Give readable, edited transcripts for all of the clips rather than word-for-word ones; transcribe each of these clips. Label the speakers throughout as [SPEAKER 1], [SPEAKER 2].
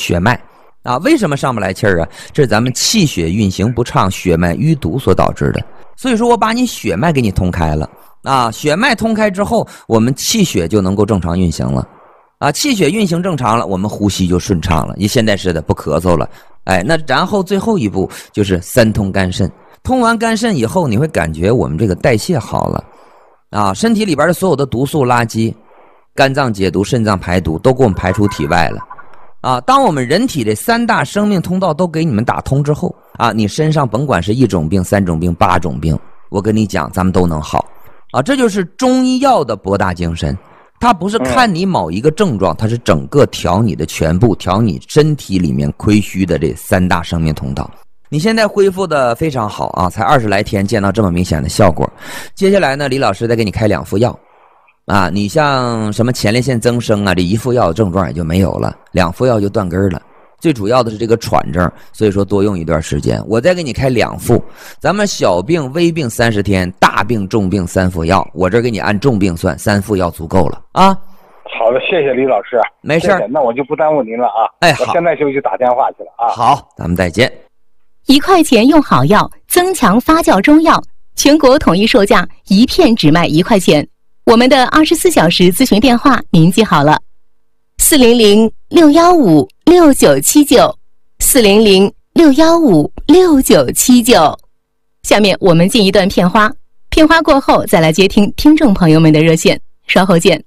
[SPEAKER 1] 血脉啊。为什么上不来气儿啊？这是咱们气血运行不畅、血脉淤堵所导致的。所以说我把你血脉给你通开了啊，血脉通开之后，我们气血就能够正常运行了啊，气血运行正常了，我们呼吸就顺畅了，你现在似的不咳嗽了。哎，那然后最后一步就是三通肝肾，通完肝肾以后，你会感觉我们这个代谢好了啊，身体里边的所有的毒素垃圾，肝脏解毒、肾脏排毒都给我们排出体外了啊。当我们人体这三大生命通道都给你们打通之后啊，你身上甭管是1种病、3种病、8种病，我跟你讲，咱们都能好啊。这就是中医药的博大精深，它不是看你某一个症状，它是整个调你的全部，调你身体里面亏虚的这三大生命通道。你现在恢复的非常好啊，才20来天见到这么明显的效果。接下来呢，李老师再给你开2副药啊，你像什么前列腺增生啊，这1副药的症状也就没有了，2副药就断根了。最主要的是这个喘症，所以说多用一段时间。我再给你开2副，咱们小病微病30天，大病重病3副药，我这给你按重病算，3副药足够了啊。
[SPEAKER 2] 好的，谢谢李老师。
[SPEAKER 1] 没事，
[SPEAKER 2] 那我就不耽误您了啊。
[SPEAKER 1] 哎，好，
[SPEAKER 2] 我现在就去打电话去了啊。
[SPEAKER 1] 好，咱们再见。
[SPEAKER 3] 1块钱用好药，增强发酵中药，全国统一售价1片只卖1块钱。我们的24小时咨询电话您记好了，400-615-6979，400-615-6979。下面我们进一段片花，片花过后再来接听听众朋友们的热线，稍后见。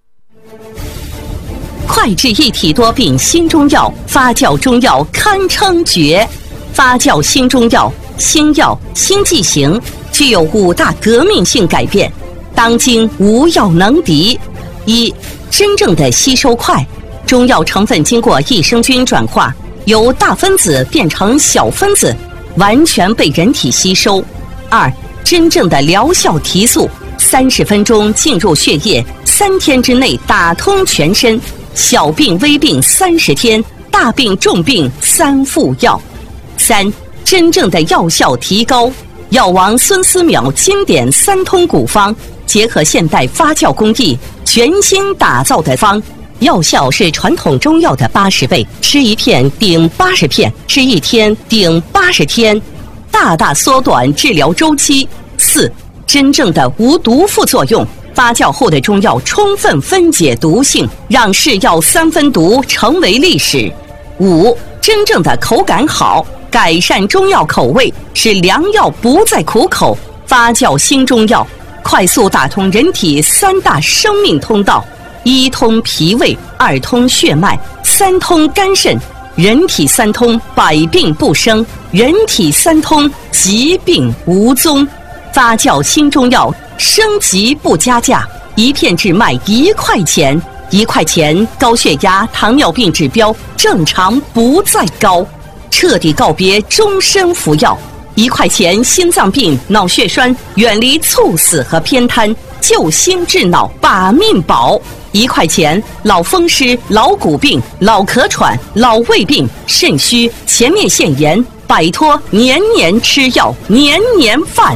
[SPEAKER 4] 快治一体多病新中药，发酵中药堪称绝。发酵新中药，新药新剂型，具有5大革命性改变，当今无药能敌。1、真正的吸收快，中药成分经过益生菌转化，由大分子变成小分子，完全被人体吸收。2、真正的疗效提速，30分钟进入血液，3天之内打通全身，小病微病30天，大病重病3副药。3、真正的药效提高，药王孙思邈经典3通古方，结合现代发酵工艺，全新打造的方，药效是传统中药的80倍，吃1片顶80片，吃1天顶80天，大大缩短治疗周期。4、真正的无毒副作用，发酵后的中药充分分解毒性，让是药3分毒成为历史。5、真正的口感好，改善中药口味，使良药不再苦口。发酵新中药，快速打通人体3大生命通道：1通脾胃，2通血脉，3通肝肾。人体3通，百病不生；人体3通，疾病无踪。发酵新中药，升级不加价，1片只卖1块钱。1块钱，高血压、糖尿病指标正常不再高，彻底告别终身服药。1块钱，心脏病、脑血栓远离猝死和偏瘫，救心治脑把命保。1块钱，老风湿、老骨病、老咳喘、老胃病、肾虚、前列腺炎，摆脱年年吃药、年年犯。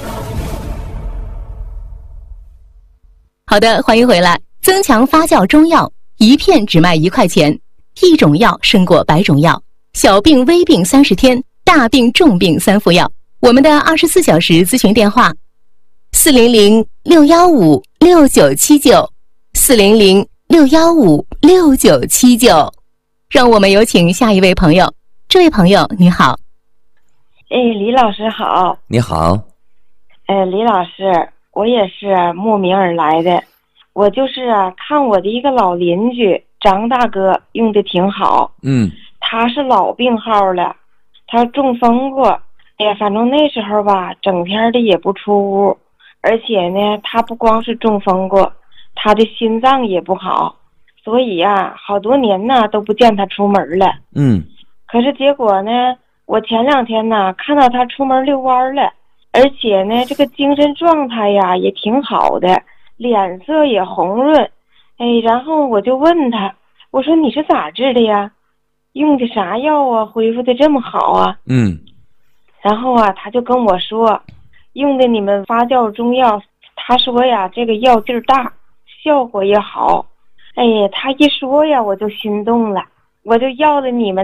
[SPEAKER 3] 好的，欢迎回来。增强发酵中药，1片只卖1块钱，1种药胜过100种药。小病微病30天，大病重病3副药。我们的24小时咨询电话：400-615-6979，400-615-6979。让我们有请下一位朋友。这位朋友你好。
[SPEAKER 5] 李老师好。
[SPEAKER 1] 你好。
[SPEAKER 5] 李老师，我也是慕名而来的。我就是看我的一个老邻居张大哥用的挺好，他是老病号了，他中风过，哎呀，反正那时候吧，整天的也不出屋，而且呢，他不光是中风过，他的心脏也不好，所以呀，好多年呢都不见他出门了。可是结果呢，我前2天呢看到他出门遛弯了，而且呢，这个精神状态呀也挺好的。脸色也红润，然后我就问他，我说你是咋治的呀？用的啥药啊？恢复的这么好啊？然后他就跟我说，用的你们发酵中药，他说呀，这个药劲儿大，效果也好。他一说呀，我就心动了，我就要了你们